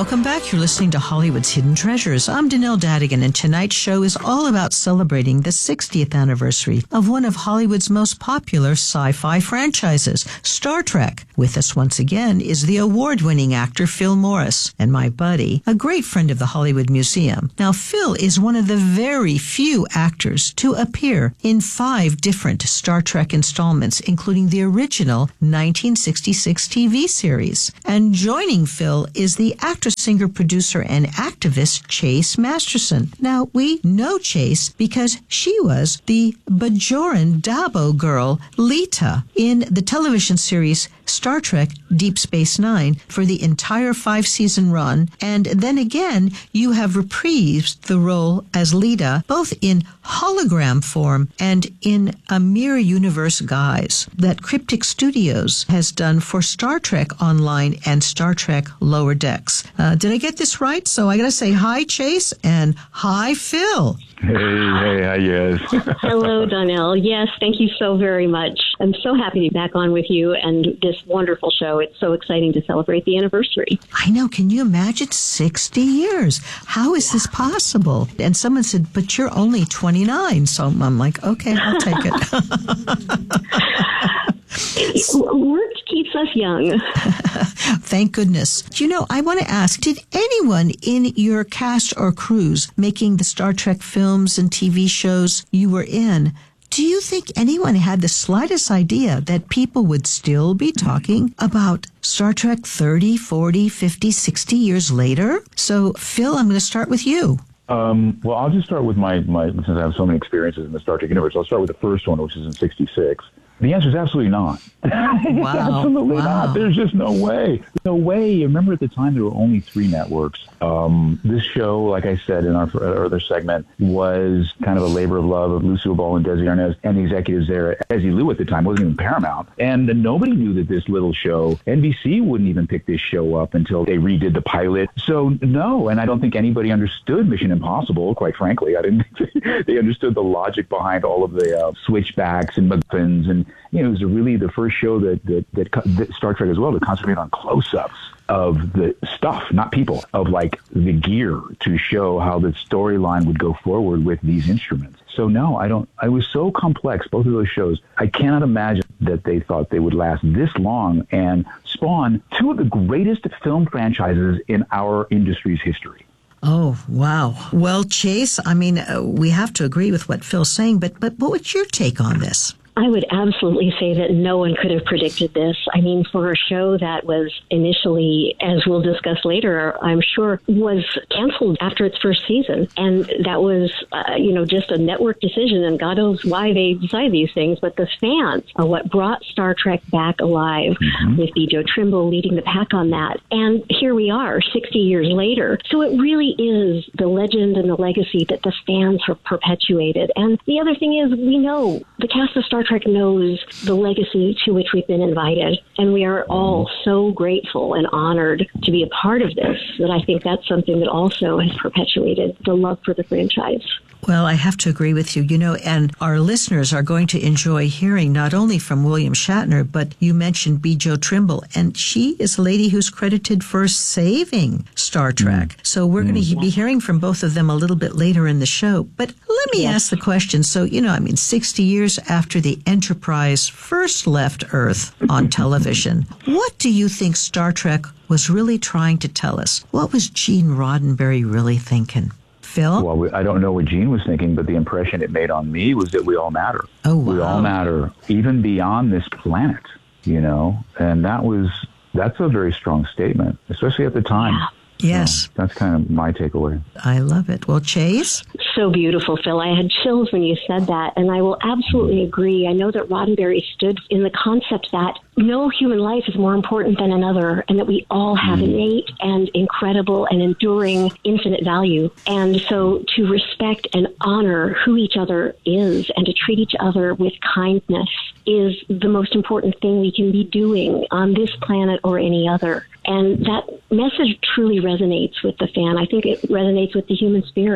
welcome back. You're listening to Hollywood's Hidden Treasures. I'm Danelle Dadigan, and tonight's show is all about celebrating the 60th anniversary of one of Hollywood's most popular sci-fi franchises, Star Trek. With us once again is the award-winning actor Phil Morris, and my buddy, a great friend of the Hollywood Museum. Now, Phil is one of the very few actors to appear in 5 different Star Trek installments, including the original 1966 TV series. And joining Phil is the actor, singer, producer, and activist Chase Masterson. Now, we know Chase because she was the Bajoran Dabo girl, Leeta, in the television series Star Trek Deep Space Nine for the entire 5-season run. And then again, you have reprised the role as Leeta, both in hologram form and in a mirror universe guise that Cryptic Studios has done for Star Trek Online and Star Trek Lower Decks. Did I get this right? So I got to say hi, Chase, and hi, Phil. Hey, yes. Hello, Donnell. Yes, thank you so very much. I'm so happy to be back on with you and this wonderful show. It's so exciting to celebrate the anniversary. I know. Can you imagine 60 years? How is this possible? And someone said, but you're only 29. So I'm like, okay, I'll take it. Work keeps us young. Thank goodness. You know, I want to ask, did anyone in your cast or crews making the Star Trek films and TV shows you were in, do you think anyone had the slightest idea that people would still be talking about Star Trek 30, 40, 50, 60 years later? So, Phil, I'm going to start with you. Well, I'll just start with my since I have so many experiences in the Star Trek universe, I'll start with the first one, which is in 66. The answer is absolutely not. Wow. Absolutely not. There's just no way. No way. Remember, at the time, there were only 3 networks. This show, like I said in our other segment, was kind of a labor of love of Lucille Ball and Desi Arnaz and the executives there. Desi Liu at the time wasn't even Paramount. And nobody knew that this little show, NBC wouldn't even pick this show up until they redid the pilot. So, no. And I don't think anybody understood Mission Impossible, quite frankly. I didn't think they understood the logic behind all of the switchbacks and MacGuffins. And, you know, it was really the first show that Star Trek as well to concentrate on close-ups of the stuff, not people, of like the gear to show how the storyline would go forward with these instruments. So no, I was so complex, both of those shows. I cannot imagine that they thought they would last this long and spawn 2 of the greatest film franchises in our industry's history. Oh, wow. Well, Chase, I mean, we have to agree with what Phil's saying, but what's your take on this? I would absolutely say that no one could have predicted this. I mean, for a show that was initially, as we'll discuss later, I'm sure, was canceled after its first season. And that was, just a network decision, and God knows why they decide these things. But the fans are what brought Star Trek back alive, with Joe Trimble leading the pack on that. And here we are, 60 years later. So it really is the legend and the legacy that the fans have perpetuated. And the other thing is, we know the cast of Star Trek knows the legacy to which we've been invited, and we are all so grateful and honored to be a part of this that I think that's something that also has perpetuated the love for the franchise. Well, I have to agree with you, and our listeners are going to enjoy hearing not only from William Shatner, but you mentioned Joe Trimble, and she is a lady who's credited for saving Star Trek. So we're going to be hearing from both of them a little bit later in the show. But let me ask the question. So, 60 years after the Enterprise first left Earth on television, what do you think Star Trek was really trying to tell us? What was Gene Roddenberry really thinking? Phil? Well, I don't know what Gene was thinking, but the impression it made on me was that we all matter. Oh, wow. We all matter, even beyond this planet, and that's a very strong statement, especially at the time. Yeah. Yes. So that's kind of my takeaway. I love it. Well, Chase? So beautiful, Phil. I had chills when you said that, and I will absolutely agree. I know that Roddenberry stood in the concept that no human life is more important than another, and that we all have innate and incredible and enduring infinite value. And so to respect and honor who each other is and to treat each other with kindness is the most important thing we can be doing on this planet or any other. And that message truly resonates with the fan. I think it resonates with the human spirit.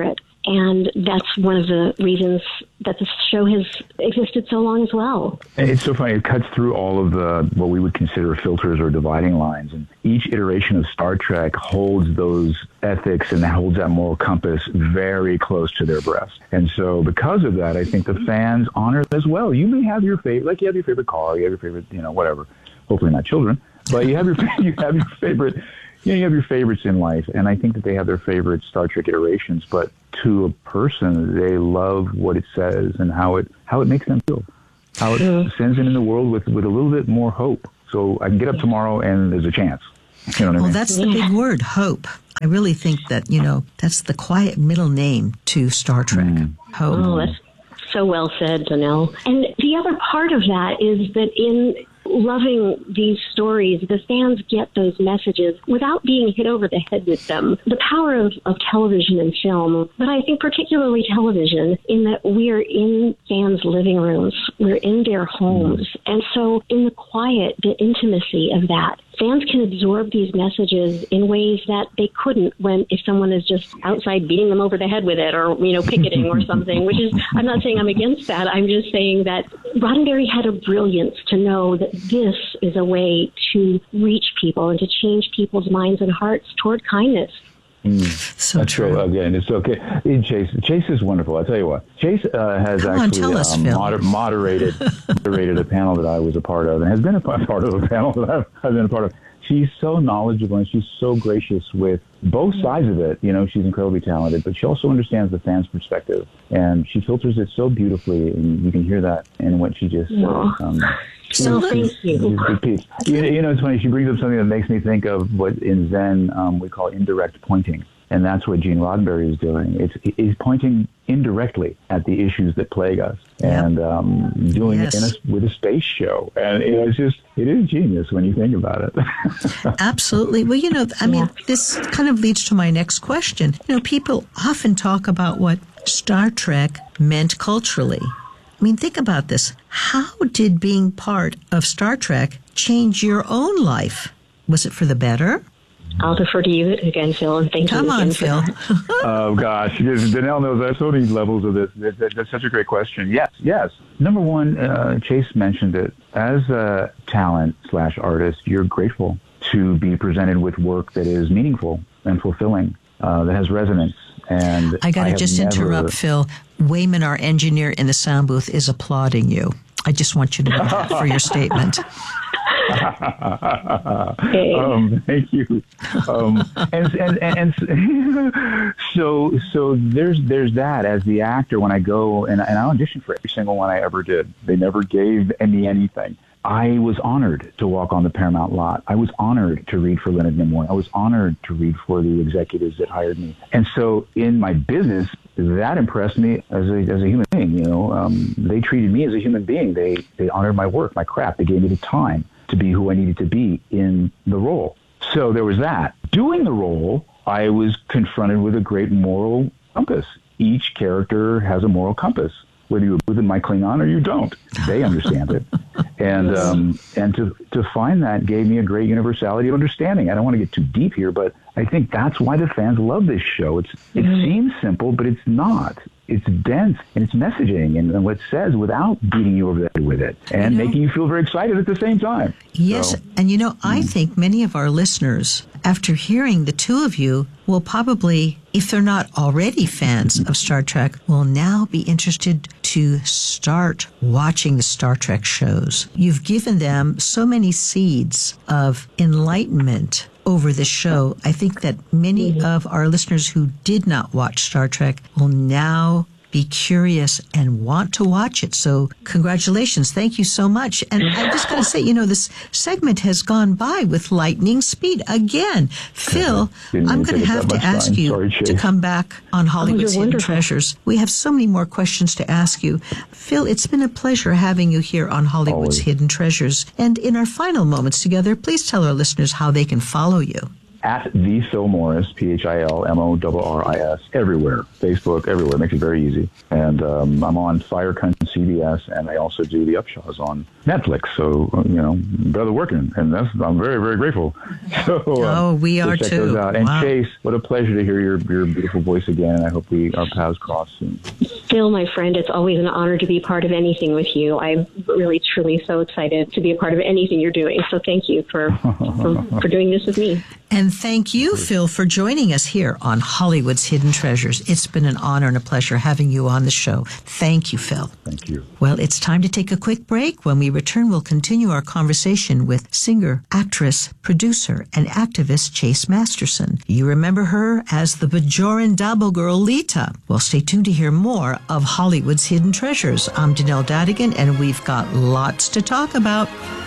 And that's one of the reasons that the show has existed so long as well. And it's so funny. It cuts through all of the what we would consider filters or dividing lines. And each iteration of Star Trek holds those ethics and holds that moral compass very close to their breast. And so because of that, I think the fans honor it as well. You may have your favorite, like you have your favorite car, you have your favorite, whatever. Hopefully not children, but you have your favorite. You have your favorites in life, and I think that they have their favorite Star Trek iterations. But to a person, they love what it says and how it makes them feel, how it sends them in the world with a little bit more hope. So I can get up tomorrow and there's a chance. You know what I mean? That's the big word, hope. I really think that that's the quiet middle name to Star Trek. Hope. Oh, that's so well said, Danelle. And the other part of that is that in loving these stories, the fans get those messages without being hit over the head with them. The power of television and film, but I think particularly television, in that we're in fans' living rooms, we're in their homes. And so in the quiet, the intimacy of that, fans can absorb these messages in ways that they couldn't if someone is just outside beating them over the head with it or, picketing or something, which is, I'm not saying I'm against that. I'm just saying that Roddenberry had a brilliance to know that this is a way to reach people and to change people's minds and hearts toward kindness. So that's true. So, again, it's okay. Chase is wonderful. I'll tell you what. Chase has moderated a panel that I was a part of, and has been a part of a panel that I've been a part of. She's so knowledgeable and she's so gracious with both sides of it. She's incredibly talented, but she also understands the fans' perspective, and she filters it so beautifully, and you can hear that in what she just said. So thank you. It's funny. She brings up something that makes me think of what in Zen we call indirect pointing, and that's what Gene Roddenberry is doing. He's pointing indirectly at the issues that plague us, and doing it with a space show. And it is genius when you think about it. Absolutely. Well, this kind of leads to my next question. People often talk about what Star Trek meant culturally. Think about this. How did being part of Star Trek change your own life? Was it for the better? I'll defer to you again, Phil, and thank you. Come on, Phil. Oh, gosh. Danelle knows there's so many levels of this. That's such a great question. Yes. Number one, Chase mentioned it. As a talent/artist, you're grateful to be presented with work that is meaningful and fulfilling, that has resonance. And I got to just interrupt, Phil. Wayman, our engineer in the sound booth, is applauding you. I just want you to know that for your statement. Thank you. So there's that. As the actor, when I go and I auditioned for every single one I ever did, they never gave me anything. I was honored to walk on the Paramount lot. I was honored to read for Leonard Nimoy. I was honored to read for the executives that hired me. And so in my business, that impressed me as a human being. They treated me as a human being. They honored my work, my craft. They gave me the time to be who I needed to be in the role. So there was that. Doing the role, I was confronted with a great moral compass. Each character has a moral compass. Whether you believe in my Klingon or you don't, they understand it. And to find that gave me a great universality of understanding. I don't want to get too deep here, but I think that's why the fans love this show. It seems simple, but it's not. It's dense in its messaging and what it says without beating you over the head with it and making you feel very excited at the same time. Yes, and I think many of our listeners, after hearing the two of you, will probably, if they're not already fans of Star Trek, will now be interested to start watching the Star Trek shows. You've given them so many seeds of enlightenment over the show. I think that many of our listeners who did not watch Star Trek will now be curious and want to watch it. So congratulations. Thank you so much. And I just got to say, this segment has gone by with lightning speed again. Phil, I'm going to have to ask you to come back on Hollywood's Hidden Treasures. We have so many more questions to ask you. Phil, it's been a pleasure having you here on Hollywood's Hidden Treasures. And in our final moments together, please tell our listeners how they can follow you. at the Phil Morris, PhilMorris, everywhere. Facebook, everywhere. Makes it very easy. And I'm on Fire Country CBS, and I also do the Upshaws on Netflix. So, brother working, and I'm very, very grateful. So, we are check too. Those out. And wow. Chase, what a pleasure to hear your beautiful voice again. I hope our paths cross soon. Phil, my friend, it's always an honor to be part of anything with you. I'm really, truly so excited to be a part of anything you're doing. So thank you for doing this with me. And thank you, Phil, for joining us here on Hollywood's Hidden Treasures. It's been an honor and a pleasure having you on the show. Thank you, Phil. Thank you. Well, it's time to take a quick break. When we return, we'll continue our conversation with singer, actress, producer, and activist Chase Masterson. You remember her as the Bajoran Double Girl Lita. Well, stay tuned to hear more of Hollywood's Hidden Treasures. I'm Danelle Dadigan, and we've got lots to talk about.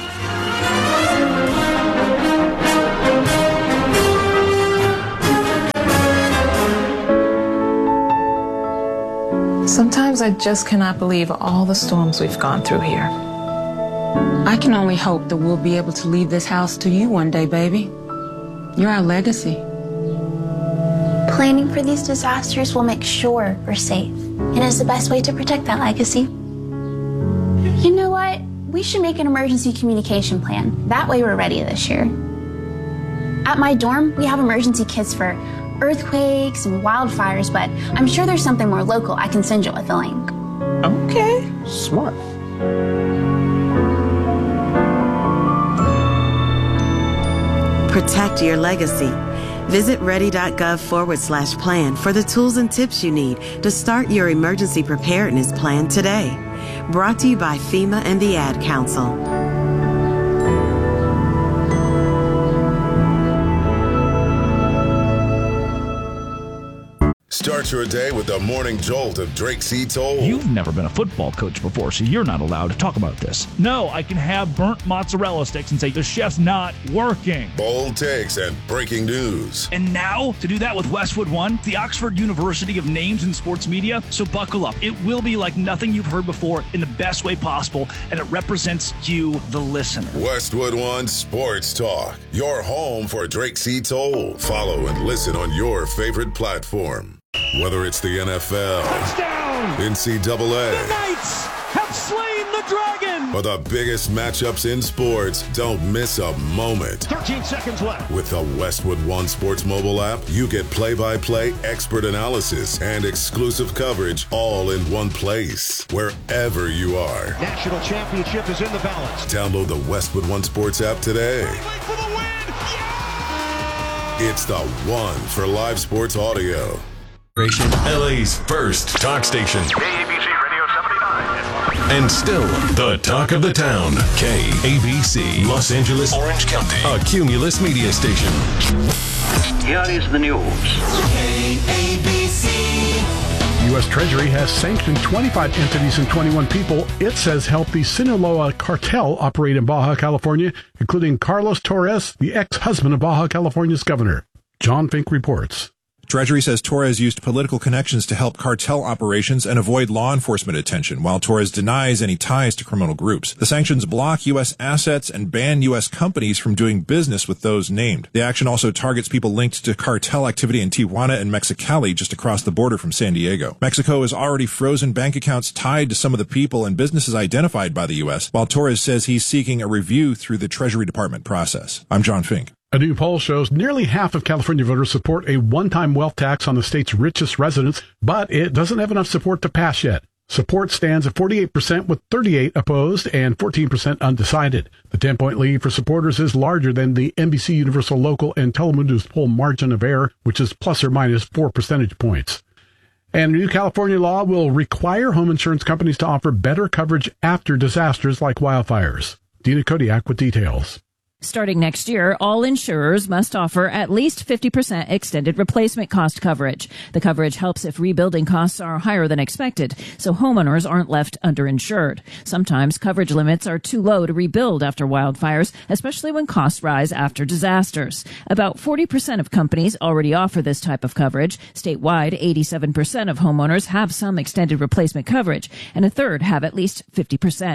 Sometimes I just cannot believe all the storms we've gone through here. I can only hope that we'll be able to leave this house to you one day, baby. You're our legacy. Planning for these disasters will make sure we're safe, and is the best way to protect that legacy. You know what? We should make an emergency communication plan. That way we're ready this year. At my dorm, we have emergency kits for earthquakes and wildfires, but I'm sure there's something more local I can send you with a link. Okay. Smart. Protect your legacy. Visit ready.gov/plan for the tools and tips you need to start your emergency preparedness plan today. Brought to you by FEMA and the Ad Council. Start your day with the morning jolt of Drake C. Toll. You've never been a football coach before, so you're not allowed to talk about this. No, I can have burnt mozzarella sticks and say the chef's not working. Bold takes and breaking news. And now, to do that with Westwood One, the Oxford University of Names in Sports Media. So buckle up. It will be like nothing you've heard before in the best way possible, and it represents you, the listener. Westwood One Sports Talk, your home for Drake C. Toll. Follow and listen on your favorite platform. Whether it's the NFL, Touchdown! NCAA, The Knights have slain the dragon! or the biggest matchups in sports, don't miss a moment. 13 seconds left. With the Westwood One Sports mobile app, you get play-by-play expert analysis and exclusive coverage all in one place, wherever you are. National championship is in the balance. Download the Westwood One Sports app today. For the win! Yeah! It's the one for live sports audio. LA's first talk station. KABC Radio 79. And still the talk of the town. KABC, Los Angeles, Orange County. A Cumulus media station. Here is the news. KABC. U.S. Treasury has sanctioned 25 entities and 21 people it says help the Sinaloa cartel operate in Baja California, including Carlos Torres, the ex-husband of Baja California's governor. John Fink reports. Treasury says Torres used political connections to help cartel operations and avoid law enforcement attention, while Torres denies any ties to criminal groups. The sanctions block U.S. assets and ban U.S. companies from doing business with those named. The action also targets people linked to cartel activity in Tijuana and Mexicali, just across the border from San Diego. Mexico has already frozen bank accounts tied to some of the people and businesses identified by the U.S., while Torres says he's seeking a review through the Treasury Department process. I'm John Fink. A new poll shows nearly half of California voters support a one-time wealth tax on the state's richest residents, but it doesn't have enough support to pass yet. Support stands at 48%, with 38% opposed and 14% undecided. The 10-point lead for supporters is larger than the NBC Universal Local and Telemundo's poll margin of error, which is plus or minus 4 percentage points. And a new California law will require home insurance companies to offer better coverage after disasters like wildfires. Dina Kodiak with details. Starting next year, all insurers must offer at least 50% extended replacement cost coverage. The coverage helps if rebuilding costs are higher than expected, so homeowners aren't left underinsured. Sometimes coverage limits are too low to rebuild after wildfires, especially when costs rise after disasters. About 40% of companies already offer this type of coverage. Statewide, 87% of homeowners have some extended replacement coverage, and a third have at least 50%.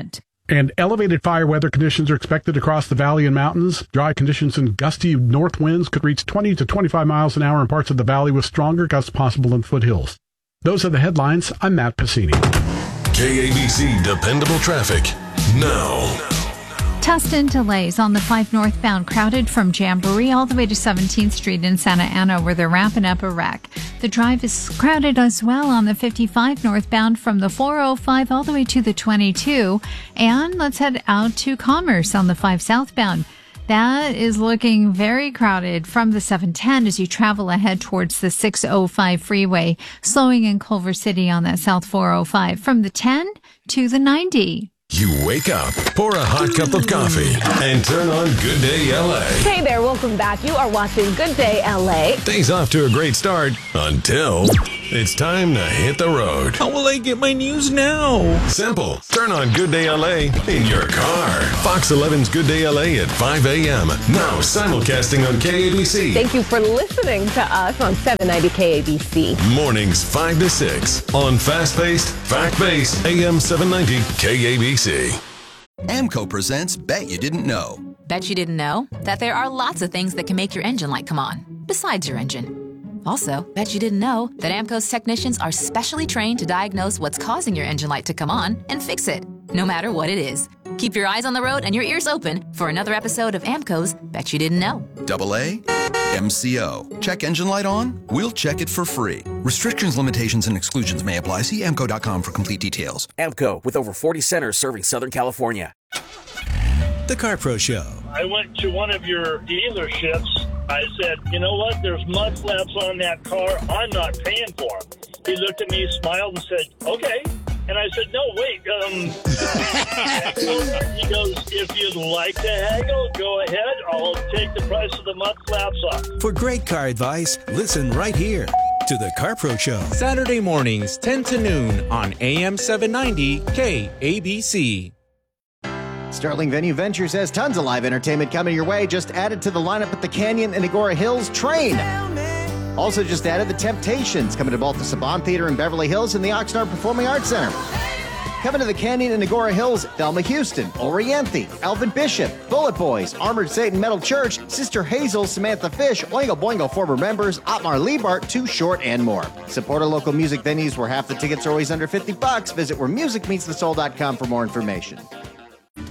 And elevated fire weather conditions are expected across the valley and mountains. Dry conditions and gusty north winds could reach 20 to 25 miles an hour in parts of the valley, with stronger gusts possible in foothills. Those are the headlines. I'm Matt Pacini. KABC Dependable Traffic now. Tustin delays on the 5 northbound, crowded from Jamboree all the way to 17th Street in Santa Ana, where they're wrapping up a wreck. The drive is crowded as well on the 55 northbound from the 405 all the way to the 22. And let's head out to Commerce on the 5 southbound. That is looking very crowded from the 710 as you travel ahead towards the 605 freeway, slowing in Culver City on that South 405 from the 10 to the 90. You wake up, pour a hot cup of coffee, and turn on Good Day LA. Hey there, welcome back. You are watching Good Day LA. Day's off to a great start until it's time to hit the road. How will I get my news now? Simple. Turn on Good Day LA in your car. Fox 11's Good Day LA at 5 a.m. Now simulcasting on KABC. Thank you for listening to us on 790 KABC. Mornings 5 to 6 on fast-paced, fact-based AM 790 KABC. AMCO presents Bet You Didn't Know. Bet you didn't know that there are lots of things that can make your engine light come on, besides your engine. Also, bet you didn't know that AMCO's technicians are specially trained to diagnose what's causing your engine light to come on and fix it, no matter what it is. Keep your eyes on the road and your ears open for another episode of AMCO's Bet You Didn't Know. AA, MCO. Check engine light on? We'll check it for free. Restrictions, limitations, and exclusions may apply. See AMCO.com for complete details. AMCO, with over 40 centers serving Southern California. The CarPro Show. I went to one of your dealerships. I said, you know what? There's mud flaps on that car. I'm not paying for them. He looked at me, smiled, and said, okay. And I said, no, wait. He goes, if you'd like to haggle, go ahead. I'll take the price of the mud flaps off. For great car advice, listen right here to The CarPro Show. Saturday mornings, 10 to noon on AM 790 KABC. Sterling Venue Ventures has tons of live entertainment coming your way. Just added to the lineup at the Canyon and Agora Hills Train. Also just added the Temptations, coming to both the Saban Theater in Beverly Hills and the Oxnard Performing Arts Center. Coming to the Canyon and Agora Hills, Thelma Houston, Oriente, Elvin Bishop, Bullet Boys, Armored Satan Metal Church, Sister Hazel, Samantha Fish, Oingo Boingo former members, Otmar Liebart, Too Short, and more. Support our local music venues where half the tickets are always under $50. Visit wheremusicmeetsthesoul.com for more information.